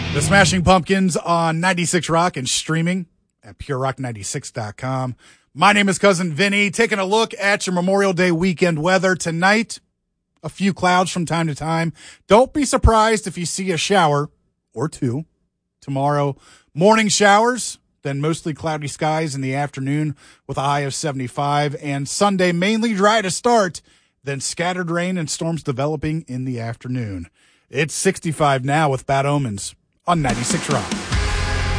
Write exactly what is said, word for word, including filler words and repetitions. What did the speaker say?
The Smashing Pumpkins on ninety-six Rock and streaming at pure rock ninety-six dot com. My name is Cousin Vinny, taking a look at your Memorial Day weekend weather. Tonight, a few clouds from time to time. Don't be surprised if you see a shower or two. Tomorrow, morning showers, then mostly cloudy skies in the afternoon with a high of seventy-five. And Sunday, mainly dry to start, then scattered rain and storms developing in the afternoon. It's sixty-five now with Bad Omens on ninety-six Rock.